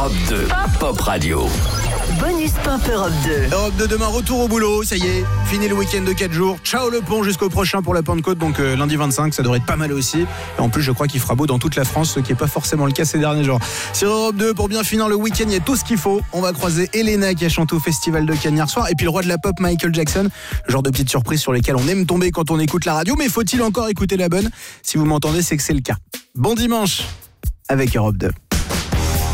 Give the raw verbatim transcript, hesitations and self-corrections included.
Europe deux, Pop Radio. Bonus Pop Europe deux. Europe deux demain, retour au boulot, ça y est, fini le week-end de quatre jours. Ciao le pont jusqu'au prochain pour la Pentecôte, donc euh, lundi vingt-cinq, ça devrait être pas mal aussi. Et en plus, je crois qu'il fera beau dans toute la France, ce qui n'est pas forcément le cas ces derniers jours. Sur Europe deux, pour bien finir le week-end, il y a tout ce qu'il faut. On va croiser Elena qui a chanté au Festival de Cannes hier soir, et puis le roi de la pop, Michael Jackson. Le genre de petites surprises sur lesquelles on aime tomber quand on écoute la radio, mais faut-il encore écouter la bonne ? Si vous m'entendez, c'est que c'est le cas. Bon dimanche avec Europe deux.